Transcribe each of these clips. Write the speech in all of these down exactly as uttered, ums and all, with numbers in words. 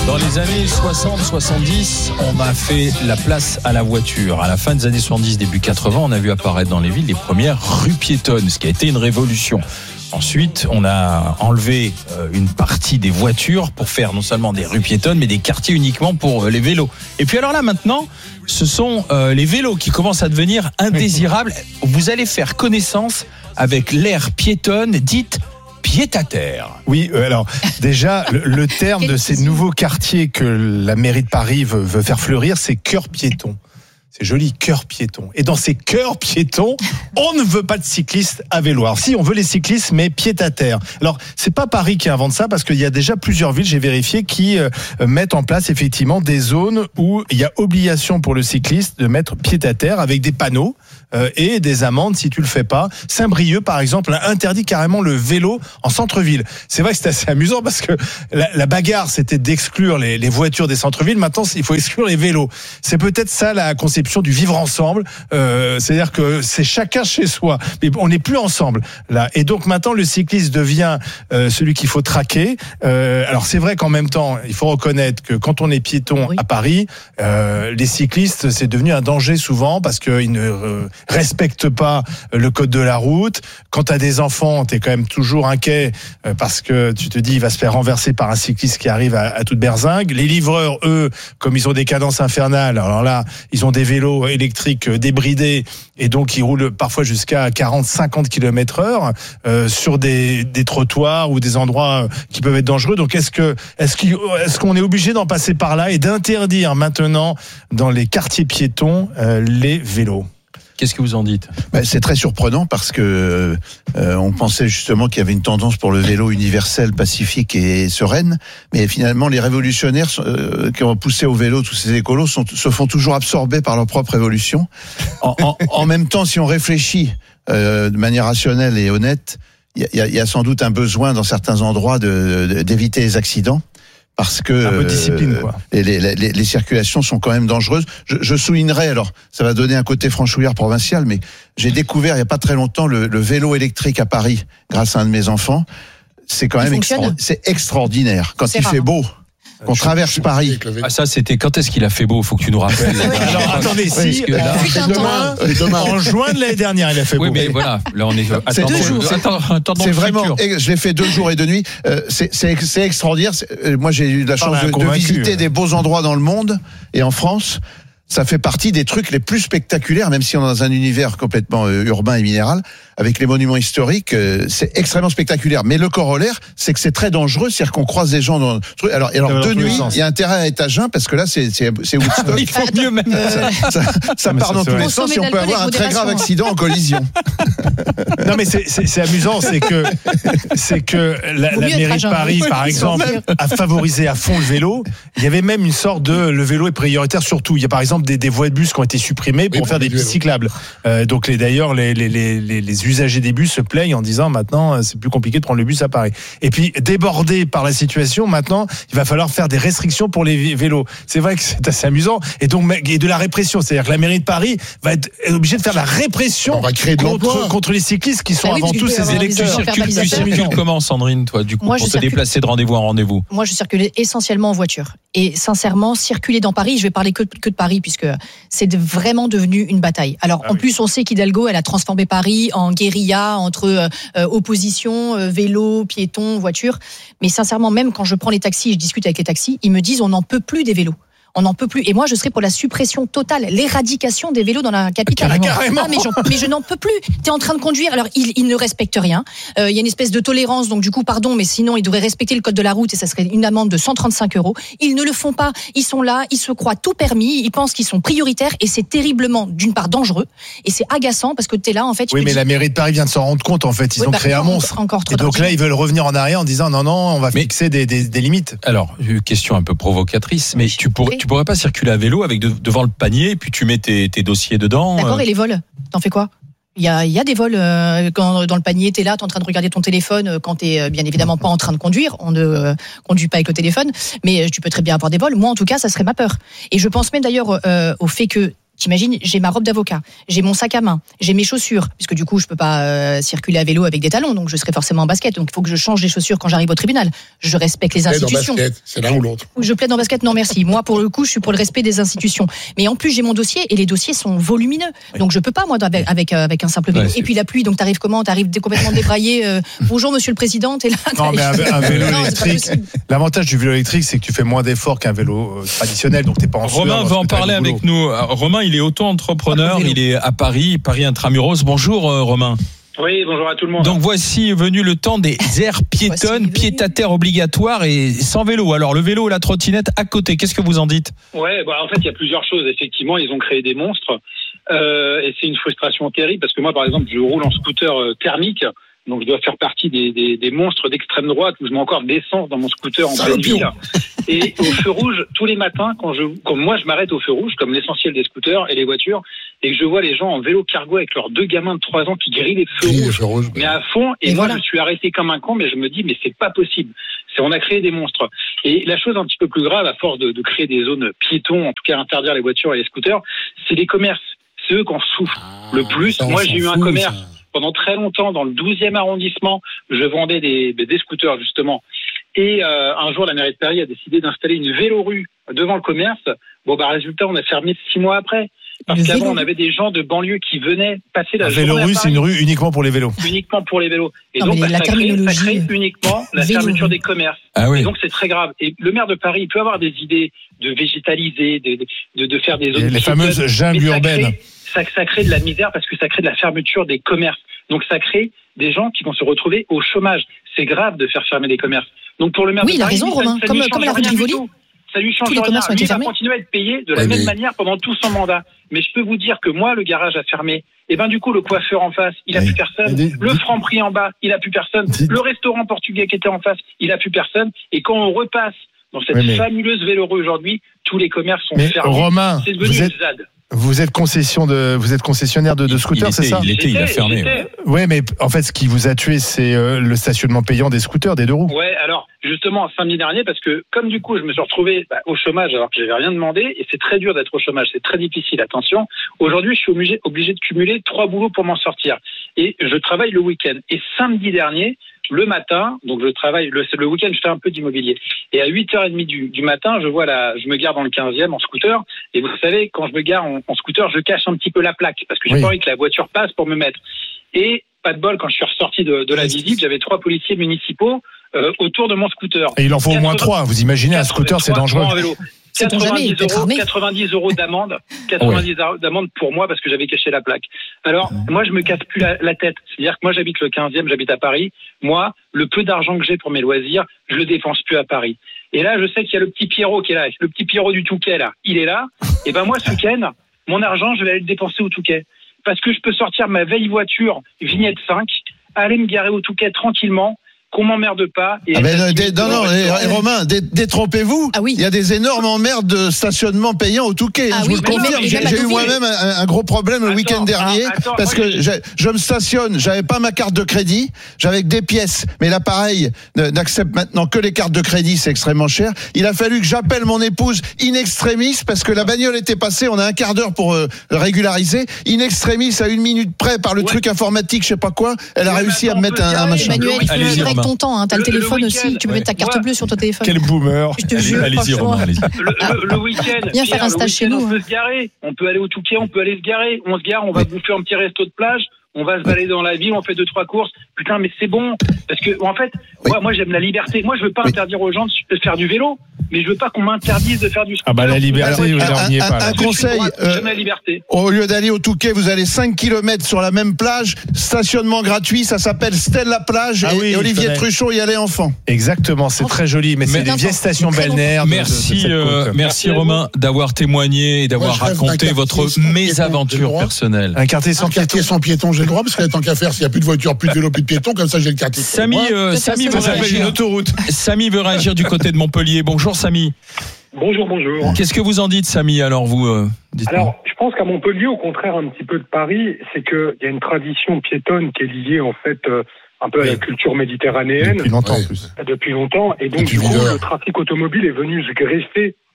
Dans les années soixante soixante-dix, on a fait la place à la voiture. À la fin des années soixante-dix, début quatre-vingts, on a vu apparaître dans les villes les premières rues piétonnes, ce qui a été une révolution. Ensuite, on a enlevé une partie des voitures pour faire non seulement des rues piétonnes, mais des quartiers uniquement pour les vélos. Et puis alors là, maintenant, ce sont les vélos qui commencent à devenir indésirables. Vous allez faire connaissance avec l'ère piétonne dite pied-à-terre. Oui, euh, alors déjà, le, le terme de ces nouveaux quartiers que la mairie de Paris veut, veut faire fleurir, c'est cœur piéton. C'est joli, cœur piéton. Et dans ces cœurs piétons, on ne veut pas de cyclistes à vélo. Alors si, on veut les cyclistes, mais pied-à-terre. Alors, c'est pas Paris qui invente ça, parce qu'il y a déjà plusieurs villes, j'ai vérifié, qui euh, mettent en place effectivement des zones où il y a obligation pour le cycliste de mettre pied-à-terre avec des panneaux euh, et des amendes si tu le fais pas. Saint-Brieuc, par exemple, a interdit carrément le vélo en centre-ville. C'est vrai que c'est assez amusant parce que la, la bagarre, c'était d'exclure les, les voitures des centres-villes. Maintenant, il faut exclure les vélos. C'est peut-être ça la conception du vivre ensemble, euh, c'est-à-dire que c'est chacun chez soi, mais on n'est plus ensemble là. Et donc maintenant le cycliste devient euh, celui qu'il faut traquer. Euh, alors c'est vrai qu'en même temps, il faut reconnaître que quand on est piéton oui. à Paris, euh, les cyclistes c'est devenu un danger souvent parce qu'ils ne euh, respectent pas le code de la route. Quand t'as des enfants, t'es quand même toujours inquiet euh, parce que tu te dis il va se faire renverser par un cycliste qui arrive à, à toute berzingue. Les livreurs, eux, comme ils ont des cadences infernales, alors là ils ont des vélos électriques débridés et donc ils roulent parfois jusqu'à quarante à cinquante kilomètres heure euh, sur des, des trottoirs ou des endroits qui peuvent être dangereux. Donc est-ce que est-ce qu'il, est-ce qu'on est obligé d'en passer par là et d'interdire maintenant dans les quartiers piétons euh, les vélos? Qu'est-ce que vous en dites ? Ben, c'est très surprenant parce que euh, on pensait justement qu'il y avait une tendance pour le vélo universel, pacifique et sereine, mais finalement les révolutionnaires euh, qui ont poussé au vélo, tous ces écolos, sont, se font toujours absorber par leur propre évolution. En, en, en même temps, si on réfléchit euh, de manière rationnelle et honnête, il y a, y a sans doute un besoin dans certains endroits de, de, d'éviter les accidents. Parce que un peu de discipline, quoi. Les, les, les, les circulations sont quand même dangereuses. Je, je soulignerai, alors ça va donner un côté franchouillard provincial, mais j'ai découvert il y a pas très longtemps le, le vélo électrique à Paris grâce à un de mes enfants. C'est quand il même extra, c'est extraordinaire quand c'est il rare. fait beau. Qu'on traverse Paris. Ah ça c'était quand est-ce qu'il a fait beau, faut que tu nous rappelles. Alors attendez, si là, demain, demain, en juin de l'année dernière, il a fait beau. Oui mais voilà, là on est. C'est attends, deux jours. Attends, attends, c'est vraiment. Je l'ai fait deux jours et deux nuits. Euh, c'est, c'est, c'est extraordinaire. C'est, moi j'ai eu la chance de, de visiter des beaux endroits dans le monde et en France. Ça fait partie des trucs les plus spectaculaires, même si on est dans un univers complètement euh, urbain et minéral, avec les monuments historiques, euh, c'est extrêmement spectaculaire. Mais le corollaire, c'est que c'est très dangereux, c'est-à-dire qu'on croise des gens dans. Alors, alors, alors de nuit, il y a intérêt à être à jeun parce que là, c'est c'est, c'est Woodstock. Il faut mieux même. Ça, ça, ça part dans tous les sens et on peut avoir un très grave accident en collision. Non mais c'est, c'est, c'est amusant, c'est que c'est que la, la mairie de Paris, par exemple, a favorisé à fond le vélo. Il y avait même une sorte de le vélo est prioritaire surtout. Il y a par exemple Des, des voies de bus qui ont été supprimées pour oui, faire des pistes cyclables. Euh, donc les, d'ailleurs, les, les, les, les usagers des bus se plaignent en disant maintenant c'est plus compliqué de prendre le bus à Paris. Et puis débordés par la situation, maintenant il va falloir faire des restrictions pour les vélos. C'est vrai que c'est assez amusant. Et donc et de la répression, c'est-à-dire que la mairie de Paris va être obligée de faire de la répression contre, contre les cyclistes qui sont bah oui, avant tout ces électeurs. Tu circules comment, Sandrine, toi, du coup, Moi, pour te circule... déplacer de rendez-vous en rendez-vous? Moi, je circule essentiellement en voiture. Et sincèrement, circuler dans Paris, je vais parler que, que de Paris puisque c'est de, vraiment devenu une bataille. Alors ah en oui. plus, on sait qu'Hidalgo, elle a transformé Paris en guérilla entre euh, opposition, euh, vélo, piéton, voiture. Mais sincèrement, même quand je prends les taxis et je discute avec les taxis, ils me disent on n'en peut plus des vélos. On n'en peut plus. Et moi, je serais pour la suppression totale, l'éradication des vélos dans la capitale. Ah, carrément. Ah, mais, mais je n'en peux plus. T'es en train de conduire. Alors, ils, ils ne respectent rien. Il euh, y a une espèce de tolérance. Donc, du coup, pardon, mais sinon, ils devraient respecter le code de la route et ça serait une amende de cent trente-cinq euros. Ils ne le font pas. Ils sont là. Ils se croient tout permis. Ils pensent qu'ils sont prioritaires et c'est terriblement, d'une part, dangereux. Et c'est agaçant parce que t'es là, en fait. Oui, mais dis... la mairie de Paris vient de s'en rendre compte, en fait. Ils oui, ont bah, créé un monstre. Encore trop et donc là, ils veulent revenir en arrière en disant non, non, on va mais, fixer des, des, des limites. Alors, une question un peu provocatrice, mais tu pourrais, tu pourrais pas circuler à vélo avec de, devant le panier et puis tu mets tes, tes dossiers dedans. D'accord, euh... et les vols, t'en fais quoi? Il y a, il y a des vols euh, quand dans le panier t'es là, t'es en train de regarder ton téléphone euh, quand t'es euh, bien évidemment pas en train de conduire. On ne euh, conduit pas avec le téléphone, mais euh, tu peux très bien avoir des vols. Moi, en tout cas, ça serait ma peur. Et je pense même d'ailleurs euh, au fait que T'imagines, j'ai ma robe d'avocat, j'ai mon sac à main, j'ai mes chaussures, puisque du coup je peux pas euh, circuler à vélo avec des talons, donc je serai forcément en basket, donc il faut que je change les chaussures quand j'arrive au tribunal. Je respecte les institutions. Basket, c'est l'un ou l'autre. Je plaide en basket, non merci. Moi pour le coup, je suis pour le respect des institutions. Mais en plus j'ai mon dossier et les dossiers sont volumineux, donc je peux pas moi avec avec, avec un simple vélo. Ouais, et puis la pluie, donc t'arrives comment? T'arrives complètement débraillé. Euh, bonjour Monsieur le Président, t'es là. Non mais un, un vélo non, électrique. L'avantage du vélo électrique, c'est que tu fais moins d'efforts qu'un vélo euh, traditionnel, donc t'es pas en sueur. Romain va en parler avec nous. Romain, il est auto-entrepreneur. Il est à Paris, Paris Intramuros. Bonjour euh, Romain. Oui, bonjour à tout le monde. Donc voici venu le temps des aires piétonnes, piétataires obligatoires et sans vélo. Alors le vélo et la trottinette à côté, qu'est-ce que vous en dites? Ouais, bah, en fait il y a plusieurs choses. Effectivement, ils ont créé des monstres euh, et c'est une frustration terrible parce que moi par exemple je roule en scooter euh, thermique. Donc je dois faire partie des, des, des monstres d'extrême droite où je mets encore d'essence dans mon scooter en pleine ville. Et au feu rouge, tous les matins, quand je, quand moi je m'arrête au feu rouge, comme l'essentiel des scooters et les voitures, et que je vois les gens en vélo cargo avec leurs deux gamins de trois ans qui grillent les feux rouges, feux rouges, mais à fond. Et, et moi voilà. Je suis arrêté comme un con, mais je me dis mais c'est pas possible. C'est on a créé des monstres. Et la chose un petit peu plus grave, à force de, de créer des zones piétons, en tout cas interdire les voitures et les scooters, c'est les commerces. C'est eux qui en souffrent ah, le plus. Moi j'ai eu un commerce. Ça. Pendant très longtemps, dans le douzième arrondissement, je vendais des, des scooters, justement. Et euh, un jour, la mairie de Paris a décidé d'installer une vélorue devant le commerce. Bon, bah, résultat, on a fermé six mois après. Parce le qu'avant, vélo. On avait des gens de banlieue qui venaient passer la, la journée. La vélorue, c'est une rue uniquement pour les vélos. Uniquement pour les vélos. Et non, donc, bah, la ça, crée, ça crée uniquement la vélo. fermeture des commerces. Ah oui. Et donc, c'est très grave. Et le maire de Paris, il peut avoir des idées de végétaliser, de, de, de faire des zones. Les fameuses jungles urbaines. Ça, ça crée de la misère parce que ça crée de la fermeture des commerces. Donc ça crée des gens qui vont se retrouver au chômage. C'est grave de faire fermer les commerces. Donc pour le maire oui, de il a Paris, raison, ça, Romain. ça comme, comme la rue de Rivoli. Ça lui change rien. Lui, il va continuer à être payé de la oui, même mais... manière pendant tout son mandat. Mais je peux vous dire que moi, le garage a fermé. Et ben du coup, le coiffeur en face, il a oui. plus personne. Dis, le Franprix en bas, il a plus personne. Dis, le restaurant portugais qui était en face, il a plus personne. Et quand on repasse dans cette oui, mais... fabuleuse vélorue aujourd'hui, tous les commerces sont mais fermés. Romain, c'est devenu vous êtes... une Z A D. Vous êtes concession de, vous êtes concessionnaire de, de scooters, c'est ça? Il était, il a fermé. Oui, mais en fait, ce qui vous a tué, c'est euh, le stationnement payant des scooters, des deux roues. Ouais, alors justement, samedi dernier, parce que comme du coup, je me suis retrouvé bah, au chômage alors que j'avais rien demandé, et c'est très dur d'être au chômage, c'est très difficile. Attention, aujourd'hui, je suis obligé, obligé de cumuler trois boulots pour m'en sortir, et je travaille le week-end. Et samedi dernier, le matin, donc je travaille le, le week-end, je fais un peu d'immobilier. Et à huit heures trente du, du matin, je vois la, je me gare dans le quinzième en scooter. Et vous savez, quand je me gare en, en scooter, je cache un petit peu la plaque parce que j'ai oui. pas envie que la voiture passe pour me mettre. Et pas de bol, quand je suis ressorti de, de la visite, j'avais trois policiers municipaux euh, autour de mon scooter. Et il en faut au moins trois. Vous imaginez, un scooter, c'est dangereux. quatre-vingt-dix euros, quatre-vingt-dix euros d'amende, quatre-vingt-dix ouais. d'amende pour moi parce que j'avais caché la plaque. Alors, ouais. moi, je me casse plus la, la tête. C'est-à-dire que moi, j'habite le quinzième, j'habite à Paris. Moi, le peu d'argent que j'ai pour mes loisirs, je le dépense plus à Paris. Et là, je sais qu'il y a le petit Pierrot qui est là, le petit Pierrot du Touquet, là. Il est là. Et ben, moi, ce week-end, mon argent, je vais aller le dépenser au Touquet. Parce que je peux sortir ma vieille voiture, vignette cinq, aller me garer au Touquet tranquillement, qu'on m'emmerde pas. Et ah ben, dé, non, non, et, et Romain, dé, détrompez-vous. Ah oui. Il y a des énormes emmerdes de stationnement payant au Touquet. Ah je oui, vous le confirme. J'ai, j'ai eu moi-même un, un gros problème le attends, week-end dernier. Ah, attends, parce que je... je me stationne, j'avais pas ma carte de crédit, j'avais que des pièces. Mais l'appareil n'accepte maintenant que les cartes de crédit, c'est extrêmement cher. Il a fallu que j'appelle mon épouse in extremis parce que la bagnole était passée, on a un quart d'heure pour euh, régulariser. In extremis, à une minute près, par le ouais. truc informatique, je sais pas quoi, elle a ouais, réussi à me mettre un, un machin. Ton temps, hein. T'as le, le téléphone le aussi, tu peux ouais. mettre ta carte ouais. bleue sur ton téléphone. Quel boomer. Je te jure, allez-y, Romain, allez-y. Le, le, le week-end, viens faire un stage chez nous. On peut se garer, on peut aller au Touquet, on peut aller se garer, on se gare, on va bouffer un petit resto de plage, on va se balader dans la ville, on fait deux trois courses. Putain, mais c'est bon parce que en fait, oui. moi, moi j'aime la liberté. Moi, je veux pas oui. interdire aux gens de faire du vélo, mais je veux pas qu'on m'interdise de faire du scooter. Ah bah la liberté, vous n'en niez pas. Un, un conseil, euh, la liberté. Au lieu d'aller au Touquet, vous allez cinq kilomètres sur la même plage, stationnement gratuit, ça s'appelle Stella Plage, ah et, oui, et Olivier Truchot y allait enfant. Exactement, c'est très joli, mais, mais c'est des vieilles stations balnéaires. Merci, de, de, de euh, merci Romain d'avoir témoigné et d'avoir Moi, raconté votre mésaventure personnelle. Un quartier sans piéton, sans piéton, j'ai le droit parce qu'il y a tant qu'à faire, s'il n'y a plus de voitures, plus de vélos, plus de piétons, comme ça j'ai le quartier. Samy, euh, Samy veut réagir. Une autoroute. Samy veut réagir du côté de Montpellier. Bonjour Samy. Bonjour, bonjour. Qu'est-ce que vous en dites, Samy, alors vous euh, dites-moi. Alors, je pense qu'à Montpellier, au contraire un petit peu de Paris, c'est qu'il y a une tradition piétonne qui est liée en fait euh, un peu oui. à la culture méditerranéenne. Depuis longtemps en plus. Depuis longtemps. Et donc, du coup, le trafic automobile est venu se greffer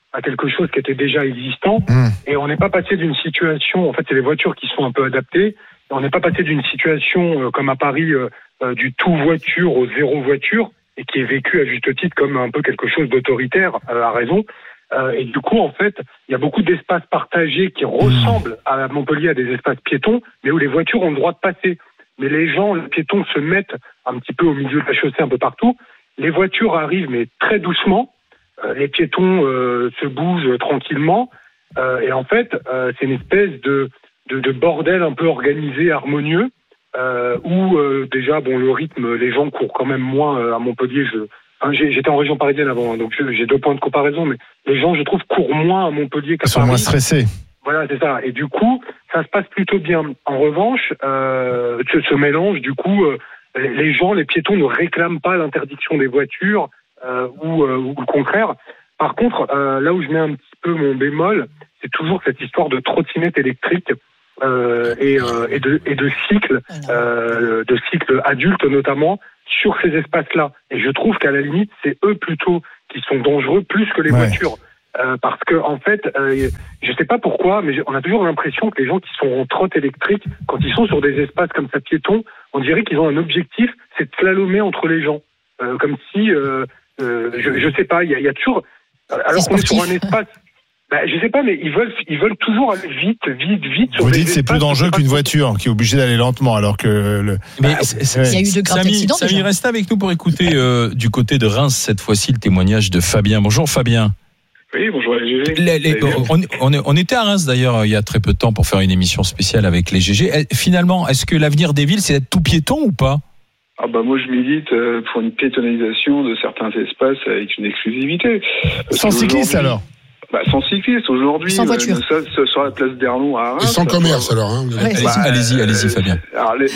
à quelque chose qui était déjà existant. Mmh. Et on n'est pas passé d'une situation, en fait, c'est les voitures qui sont un peu adaptées. On n'est pas passé d'une situation euh, comme à Paris, euh, euh, du tout voiture au zéro voiture, et qui est vécu à juste titre comme un peu quelque chose d'autoritaire, euh, à raison. Euh, et du coup, en fait, il y a beaucoup d'espaces partagés qui ressemblent à Montpellier à des espaces piétons, mais où les voitures ont le droit de passer. Mais les gens, les piétons se mettent un petit peu au milieu de la chaussée, un peu partout. Les voitures arrivent, mais très doucement. Euh, les piétons euh, se bougent tranquillement. Euh, et en fait, euh, c'est une espèce de, de, de bordel un peu organisé, harmonieux, euh, où euh, déjà, bon, le rythme, les gens courent quand même moins euh, à Montpellier. Je, enfin, j'ai, j'étais en région parisienne avant, donc je, j'ai deux points de comparaison, mais les gens, je trouve, courent moins à Montpellier qu'à Paris. Ils sont moins stressés. Voilà, c'est ça. Et du coup, ça se passe plutôt bien. En revanche, euh, ce, ce mélange, du coup, euh, les gens, les piétons ne réclament pas l'interdiction des voitures euh, ou, euh, ou le contraire. Par contre, euh, là où je mets un petit peu mon bémol, c'est toujours cette histoire de trottinette électrique euh, et, euh, et, de, et de cycles, euh, de cycles adultes notamment, sur ces espaces-là. Et je trouve qu'à la limite, c'est eux plutôt qui sont dangereux plus que les ouais. voitures. Euh, parce que en fait, euh, je sais pas pourquoi, mais on a toujours l'impression que les gens qui sont en trotte électrique, quand ils sont sur des espaces comme ça piétons, on dirait qu'ils ont un objectif, c'est de slalomer entre les gens, euh, comme si, euh, euh, je, je sais pas, il y a, y a toujours, alors qu'on est sur un espace, bah, je sais pas, mais ils veulent, ils veulent toujours aller vite, vite, vite. Sur Vous des dites c'est plus dangereux qu'une voiture qui est obligée d'aller lentement, alors que le. Mais bah, c'est, c'est, il y a eu de graves accidents. Samy, Samy, reste avec nous pour écouter euh, du côté de Reims cette fois-ci le témoignage de Fabien. Bonjour Fabien. Oui, bonjour les G G. Les, les, on, on, on était à Reims d'ailleurs il y a très peu de temps pour faire une émission spéciale avec les G G. Finalement, est-ce que l'avenir des villes c'est d'être tout piéton ou pas ? Ah bah moi je milite pour une piétonisation de certains espaces avec une exclusivité. Sans cycliste alors ? Bah sans cycliste aujourd'hui. Sans voiture. Euh, ça, sur la place d'Erlon à Reims. Et sans commerce alors. Hein, ouais, allez-y, bah, allez-y, allez-y Fabien. Alors, les...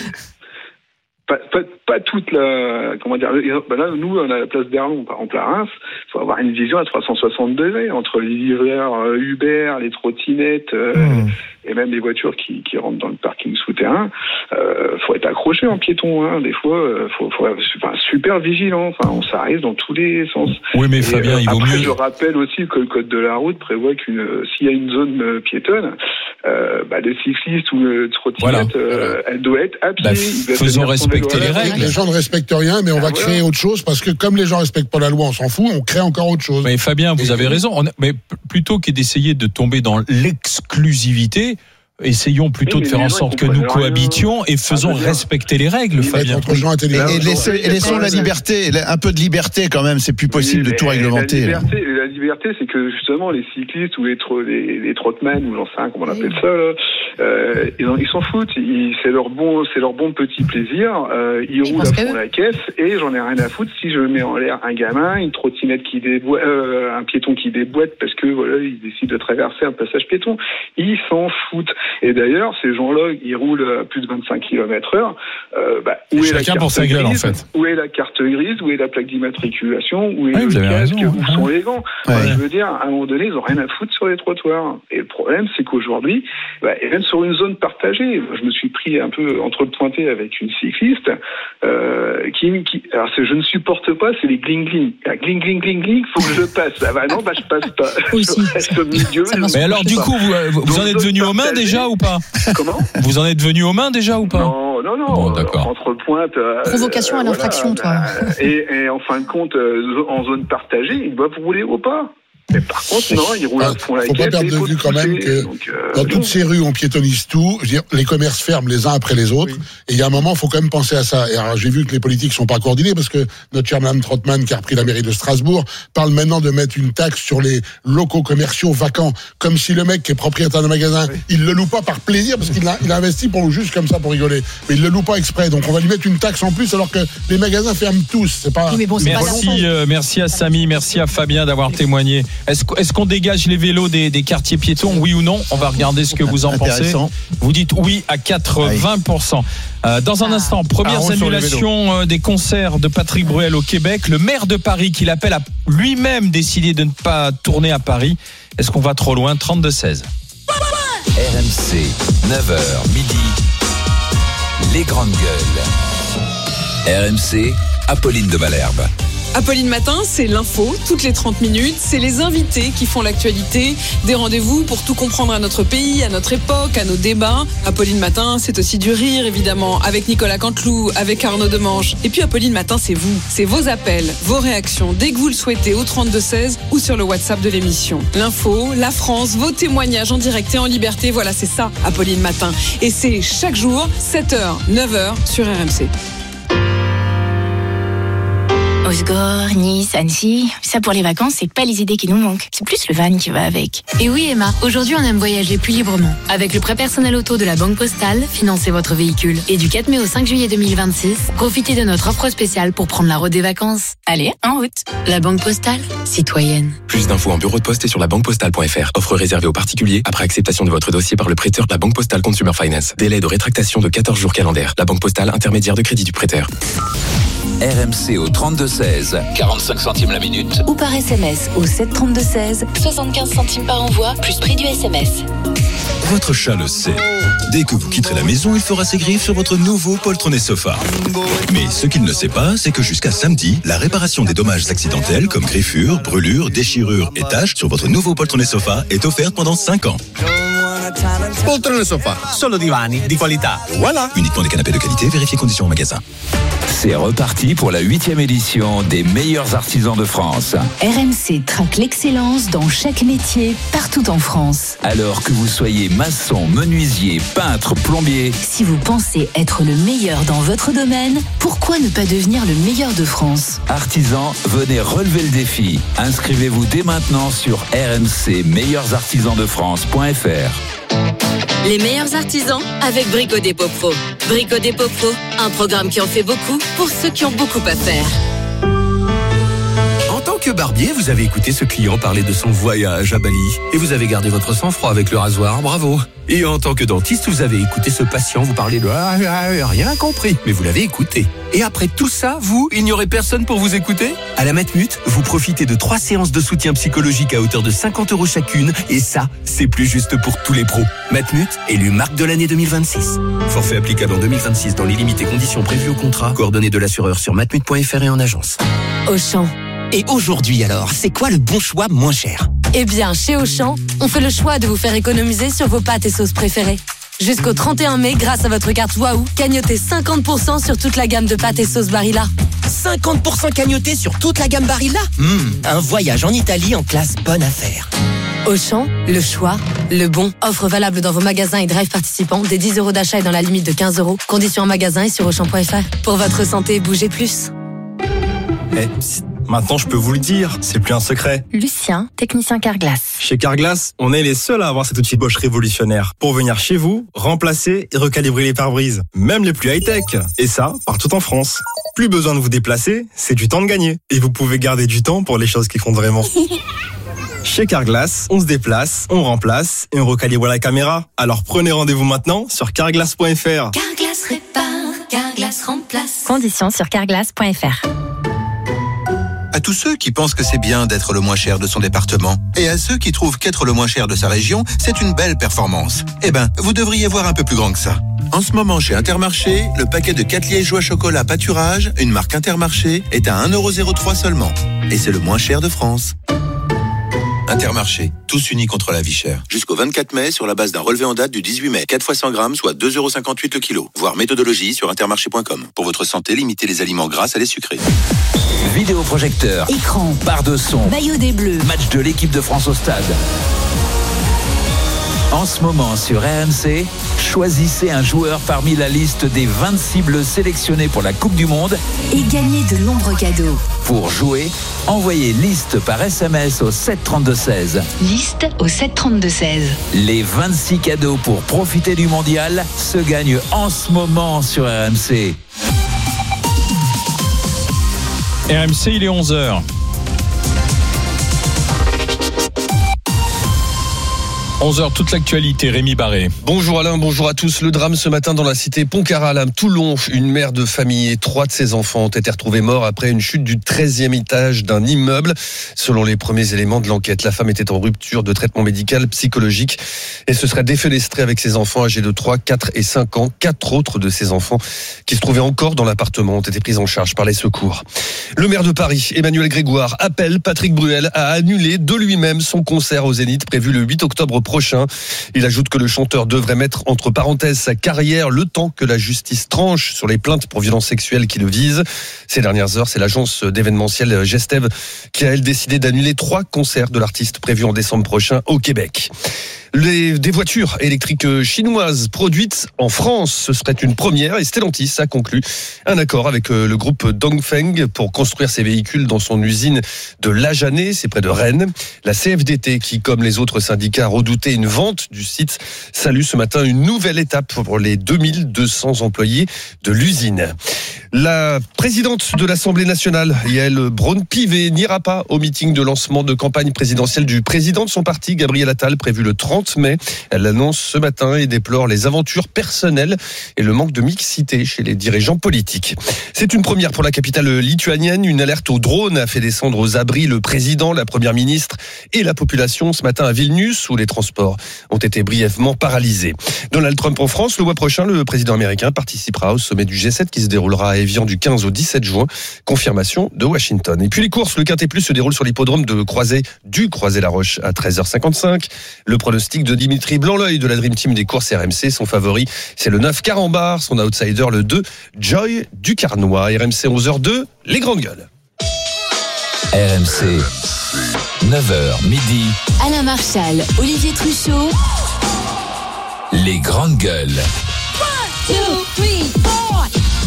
Pas, pas, pas toute la, comment dire, ben là, nous, on a la place d'Erlon, par exemple, à Reims. Il faut avoir une vision à trois cent soixante degrés entre les livreurs euh, Uber, les trottinettes, euh, mmh. et même les voitures qui, qui rentrent dans le parking souterrain. Euh, faut être accroché en piéton, hein. Des fois, euh, faut, faut être enfin, super vigilant. Enfin, on s'arrive dans tous les sens. Oui, mais et, Fabien, euh, il vaut après, mieux. Je rappelle aussi que le code de la route prévoit qu'une, euh, s'il y a une zone euh, piétonne, euh, bah, les cyclistes ou le trottinette, voilà. euh, elle doit être à pied. Bah, faisons respecter les règles. Les gens ne respectent rien, mais on va ah, créer voilà. autre chose parce que comme les gens respectent pas la loi, on s'en fout, on crée encore autre chose. Mais Fabien, vous avez raison. On a, mais plutôt que d'essayer de tomber dans l'exclusivité, essayons plutôt oui, de faire en sorte que nous cohabitions rien. Et faisons ah, respecter les règles, oui, Fabien. Entre gens intelligents. Et, et, laissons, et laissons la liberté, un peu de liberté quand même. C'est plus possible oui, de tout réglementer. La liberté, la liberté, c'est que justement les cyclistes ou les tro, les, les trotman ou j'en sais rien comment on appelle ça, là, euh, ils, ils s'en foutent. Ils, c'est leur bon, c'est leur bon petit plaisir. Euh, ils roulent à fond la caisse et j'en ai rien à foutre si je mets en l'air un gamin, une trottinette qui déboîte, euh, un piéton qui déboîte parce que voilà, ils décident de traverser un passage piéton. Ils s'en foutent. Et d'ailleurs, ces gens-là, ils roulent à plus de vingt-cinq kilomètres heure. Euh, bah, où est la carte pour sa gueule, grise, en fait. Où est la carte grise? Où est la plaque d'immatriculation? Où est ouais, le casque? raison, Où hein. sont les gants? Ouais. Enfin, je veux dire, à un moment donné, ils n'ont rien à foutre sur les trottoirs. Et le problème, c'est qu'aujourd'hui, bah, et même sur une zone partagée, je me suis pris un peu entre le pointé avec une cycliste euh, qui, qui, alors c'est, je ne supporte pas, c'est les gling gling. Gling gling gling gling, faut que je passe. Ah bah non, bah je passe pas. Aussi. Je reste au milieu. Mais alors, du coup, vous, vous en êtes venu aux mains déjà ou pas? Comment? Vous en êtes venu aux mains déjà ou pas? Non, non, non. Bon, d'accord. Entre pointe. Euh, Provocation à l'infraction, voilà, toi. Et, et en fin de compte, euh, en zone partagée, ils doivent rouler au pas. Mais par contre, non, ils roulent à fond la caisse. Faut pas perdre de vue quand même que donc, euh, dans toutes ces rues, on piétonise tout. Je veux dire, les commerces ferment les uns après les autres. Oui. Et il y a un moment, il faut quand même penser à ça. Et alors, j'ai vu que les politiques sont pas coordonnés parce que notre cher Mme Trottmann, qui a repris la mairie de Strasbourg, parle maintenant de mettre une taxe sur les locaux commerciaux vacants. Comme si le mec qui est propriétaire d'un magasin, oui. il le loue pas par plaisir parce qu'il a, il a investi pour juste comme ça pour rigoler. Mais il le loue pas exprès. Donc on va lui mettre une taxe en plus alors que les magasins ferment tous. C'est pas. Oui, mais bon, c'est merci, pas euh, merci à Samy, merci à Fabien d'avoir témoigné. Est-ce, est-ce qu'on dégage les vélos des, des quartiers piétons, oui ou non? On va regarder ce que vous en pensez. Vous dites oui à quatre-vingts pour cent. Euh, dans un ah. instant, première ah, annulation euh, des concerts de Patrick Bruel au Québec. Le maire de Paris qui l'appelle à lui-même décider de ne pas tourner à Paris. Est-ce qu'on va trop loin? Trente-deux seize. R M C, neuf heures midi. Les grandes gueules. R M C, Apolline de Malherbe. Apolline Matin, c'est l'info, toutes les trente minutes. C'est les invités qui font l'actualité. Des rendez-vous pour tout comprendre à notre pays, à notre époque, à nos débats. Apolline Matin, c'est aussi du rire, évidemment, avec Nicolas Canteloup, avec Arnaud Demange. Et puis Apolline Matin, c'est vous. C'est vos appels, vos réactions, dès que vous le souhaitez, au trente-deux seize ou sur le WhatsApp de l'émission. L'info, la France, vos témoignages en direct et en liberté. Voilà, c'est ça, Apolline Matin. Et c'est chaque jour, sept heures, neuf heures, sur R M C. Osgore, Nice, Annecy, ça pour les vacances, c'est pas les idées qui nous manquent. C'est plus le van qui va avec. Et oui Emma, aujourd'hui on aime voyager plus librement. Avec le prêt personnel auto de la Banque Postale, financez votre véhicule. Et du quatre mai au cinq juillet deux mille vingt-six, profitez de notre offre spéciale pour prendre la route des vacances. Allez, en route. La Banque Postale, citoyenne. Plus d'infos en bureau de poste et sur la banque postale point f r. Offre réservée aux particuliers après acceptation de votre dossier par le prêteur de la Banque Postale Consumer Finance. Délai de rétractation de quatorze jours calendaires. La Banque Postale, intermédiaire de crédit du prêteur. R M C au trente-deux seize, quarante-cinq centimes la minute. Ou par S M S au sept trente-deux seize, soixante-quinze centimes par envoi, plus prix du S M S. Votre chat le sait. Dès que vous quitterez la maison, il fera ses griffes sur votre nouveau poltronné sofa. Mais ce qu'il ne sait pas, c'est que jusqu'à samedi, la réparation des dommages accidentels comme griffures, brûlures, déchirures et taches sur votre nouveau poltronné sofa est offerte pendant cinq ans. Poltrone sofa, solo divani di qualità. Voilà. Uniquement des canapés de qualité, vérifiez conditions au magasin. C'est reparti pour la huitième édition des meilleurs artisans de France. R M C traque l'excellence dans chaque métier, partout en France. Alors que vous soyez maçon, menuisier, peintre, plombier. Si vous pensez être le meilleur dans votre domaine, pourquoi ne pas devenir le meilleur de France ? Artisans, venez relever le défi. Inscrivez-vous dès maintenant sur r m c meilleurs artisans de france point f r. Les meilleurs artisans avec Brico Dépôt Pro. Brico Dépôt Pro, un programme qui en fait beaucoup pour ceux qui ont beaucoup à faire. En tant que barbier, vous avez écouté ce client parler de son voyage à Bali et vous avez gardé votre sang-froid avec le rasoir, bravo. Et en tant que dentiste, vous avez écouté ce patient vous parler de ah, ah, rien compris, mais vous l'avez écouté. Et après tout ça, vous, il n'y aurait personne pour vous écouter ? À la Matmut, vous profitez de trois séances de soutien psychologique à hauteur de cinquante euros chacune, et ça, c'est plus juste pour tous les pros. Matmut, élu marque de l'année deux mille vingt-six. Forfait applicable en deux mille vingt-six dans les limites et conditions prévues au contrat. Coordonnées de l'assureur sur matmut point f r et en agence. Auchan. Et aujourd'hui alors, c'est quoi le bon choix moins cher ? Eh bien, chez Auchan, on fait le choix de vous faire économiser sur vos pâtes et sauces préférées. Jusqu'au trente et un mai, grâce à votre carte Waouh, cagnotez cinquante pour cent sur toute la gamme de pâtes et sauces Barilla. cinquante pour cent cagnoté sur toute la gamme Barilla ? mmh, Un voyage en Italie en classe bonne affaire. Auchan, le choix, le bon. Offre valable dans vos magasins et drive participants dès dix euros d'achat et dans la limite de quinze euros. Conditions en magasin et sur auchan point f r. Pour votre santé, bougez plus. Eh, psst. Maintenant, je peux vous le dire, c'est plus un secret. Lucien, technicien Carglass. Chez Carglass, on est les seuls à avoir cet outil Bosch révolutionnaire pour venir chez vous, remplacer et recalibrer les pare-brises, même les plus high-tech. Et ça, partout en France. Plus besoin de vous déplacer, c'est du temps de gagner. Et vous pouvez garder du temps pour les choses qui comptent vraiment. Chez Carglass, on se déplace, on remplace et on recalibre la caméra. Alors prenez rendez-vous maintenant sur carglass point f r. Carglass répare, Carglass remplace. Conditions sur carglass point f r. À tous ceux qui pensent que c'est bien d'être le moins cher de son département, et à ceux qui trouvent qu'être le moins cher de sa région, c'est une belle performance. Eh ben, vous devriez voir un peu plus grand que ça. En ce moment, chez Intermarché, le paquet de quatre liégeois chocolat pâturage, une marque Intermarché, est à un euro zéro trois seulement. Et c'est le moins cher de France. Intermarché, tous unis contre la vie chère. Jusqu'au vingt-quatre mai, sur la base d'un relevé en date du dix-huit mai. quatre fois cent grammes, soit deux euros cinquante-huit le kilo. Voir méthodologie sur intermarché point com. Pour votre santé, limitez les aliments gras à les sucrés. Vidéoprojecteur, écran, barre de son, maillot des Bleus, match de l'équipe de France au stade. En ce moment sur R M C, choisissez un joueur parmi la liste des vingt-six bleus sélectionnés pour la Coupe du Monde et gagnez de nombreux cadeaux. Pour jouer, envoyez liste par S M S au sept trente-deux seize. Liste au sept trente-deux seize. Les vingt-six cadeaux pour profiter du mondial se gagnent en ce moment sur R M C. R M C, il est onze heures. onze heures, toute l'actualité, Rémi Barré. Bonjour Alain, bonjour à tous. Le drame ce matin dans la cité Pontcarral à Toulon. Une mère de famille et trois de ses enfants ont été retrouvés morts après une chute du treizième étage d'un immeuble. Selon les premiers éléments de l'enquête, la femme était en rupture de traitement médical psychologique et se serait défenestrée avec ses enfants âgés de trois, quatre et cinq ans. Quatre autres de ses enfants qui se trouvaient encore dans l'appartement ont été pris en charge par les secours. Le maire de Paris, Emmanuel Grégoire, appelle Patrick Bruel à annuler de lui-même son concert au Zénith prévu le huit octobre prochain. Il ajoute que le chanteur devrait mettre entre parenthèses sa carrière le temps que la justice tranche sur les plaintes pour violences sexuelles qui le visent. Ces dernières heures, c'est l'agence d'événementiel Gestev qui a, elle, décidé d'annuler trois concerts de l'artiste prévus en décembre prochain au Québec. Les, des voitures électriques chinoises produites en France, ce serait une première et Stellantis a conclu un accord avec le groupe Dongfeng pour construire ces véhicules dans son usine de Lajanais, c'est près de Rennes. La C F D T, qui comme les autres syndicats redoutait une vente du site, salue ce matin une nouvelle étape pour les deux mille deux cents employés de l'usine. La présidente de l'Assemblée nationale, Yael Braun-Pivet, n'ira pas au meeting de lancement de campagne présidentielle du président de son parti, Gabriel Attal, prévu le trente mai. Elle l'annonce ce matin et déplore les aventures personnelles et le manque de mixité chez les dirigeants politiques. C'est une première pour la capitale lituanienne. Une alerte aux drones a fait descendre aux abris le président, la première ministre et la population ce matin à Vilnius, où les transports ont été brièvement paralysés. Donald Trump en France, le mois prochain, le président américain participera au sommet du G sept qui se déroulera à Évian du quinze au dix-sept juin. Confirmation de Washington. Et puis les courses, le Quintet Plus se déroule sur l'hippodrome de Croisé, du Croisé-la-Roche à treize heures cinquante-cinq. Le pronostic de Dimitri Blanc-L'œil de la Dream Team des courses R M C, son favori, c'est le neuf Carambar, son outsider le deux Joy du Carnois. R M C onze heures deux, les grandes gueules. R M C, neuf heures midi. Alain Marchal, Olivier Truchot. Les grandes gueules. one, two, three, four.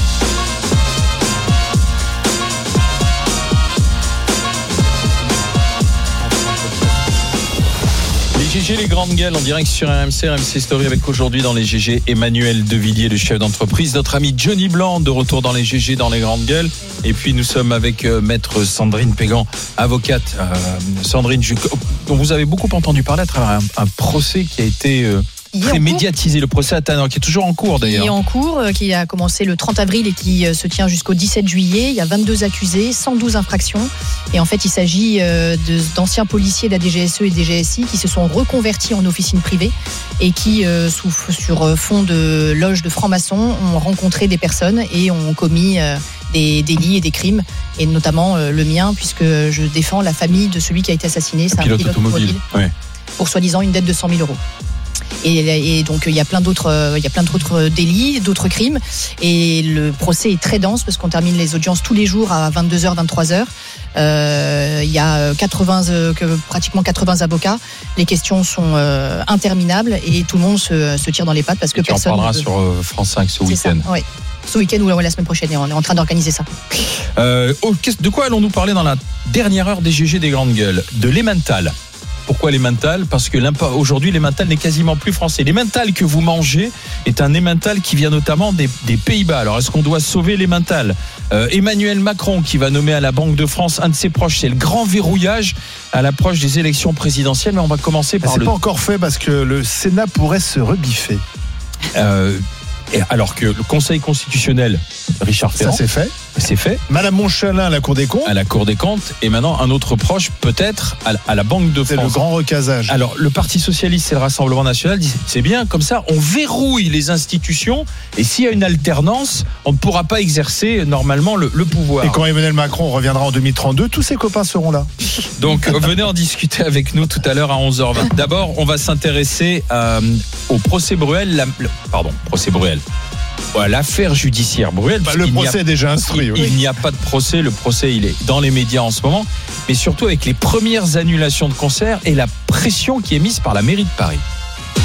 Les G G, les grandes gueules en direct sur R M C, R M C Story avec aujourd'hui dans les G G Emmanuel Devilliers, le chef d'entreprise, notre ami Johnny Blanc de retour dans les G G, dans les grandes gueules. Et puis nous sommes avec euh, maître Sandrine Pégan, avocate. Euh, Sandrine, je, dont vous avez beaucoup entendu parler à travers un, un procès qui a été euh, très médiatisé, le procès Attal, qui est toujours en cours d'ailleurs. Qui est en cours, euh, qui a commencé le trente avril et qui euh, se tient jusqu'au dix-sept juillet. Il y a vingt-deux accusés, cent douze infractions. Et en fait, il s'agit euh, de, d'anciens policiers de la D G S E et D G S I qui se sont reconvertis en officine privée et qui, euh, sous, sur fond de loge de francs-maçons, ont rencontré des personnes et ont commis euh, des délits et des crimes, et notamment euh, le mien, puisque je défends la famille de celui qui a été assassiné. C'est un pilote, pilote automobile, automobile, ouais. Pour soi-disant une dette de cent mille euros. Et, et donc il y a plein d'autres, il y a plein d'autres délits, d'autres crimes. Et le procès est très dense parce qu'on termine les audiences tous les jours à vingt-deux heures, vingt-trois heures. Euh, il y a quatre-vingts, euh, pratiquement quatre-vingts avocats. Les questions sont euh, interminables et tout le monde se, se tire dans les pattes parce que et tu personne. en parleras veut... sur euh, France cinq ce C'est week-end. Ça, ouais. Ce week-end ou la semaine prochaine, et on est en train d'organiser ça. Euh, de quoi allons-nous parler dans la dernière heure des G G des grandes gueules? De l'emmental. Pourquoi l'emmental? Parce que aujourd'hui, l'emmental n'est quasiment plus français. L'emmental que vous mangez est un emmental qui vient notamment des, des Pays-Bas. Alors, est-ce qu'on doit sauver l'emmental? euh, Emmanuel Macron, qui va nommer à la Banque de France un de ses proches, c'est le grand verrouillage à l'approche des élections présidentielles. Mais on va commencer par c'est le... pas encore fait parce que le Sénat pourrait se rebiffer. Euh, et alors que le Conseil constitutionnel, Richard Ferrand, ça c'est fait. C'est fait. Madame Montchalin à la Cour des comptes. À la Cour des comptes. Et maintenant, un autre proche, peut-être, à la, à la Banque de France. C'est le grand recasage. Alors, le Parti Socialiste et le Rassemblement National disent, c'est bien, comme ça, on verrouille les institutions. Et s'il y a une alternance, on ne pourra pas exercer, normalement, le, le pouvoir. Et quand Emmanuel Macron reviendra en deux mille trente-deux, tous ses copains seront là. Donc, venez en discuter avec nous tout à l'heure à onze heures vingt. D'abord, on va s'intéresser euh, au procès Bruel. La, pardon, procès Bruel. Ouais, l'affaire judiciaire Bruel. Bah, le procès a, est déjà instruit. Il, oui. il n'y a pas de procès. Le procès, il est dans les médias en ce moment. Mais surtout avec les premières annulations de concerts et la pression qui est mise par la mairie de Paris.